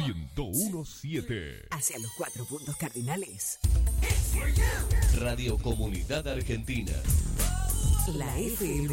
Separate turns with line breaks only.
101.7.
Hacia los 4 puntos cardinales.
Radio Comunidad Argentina.
La FM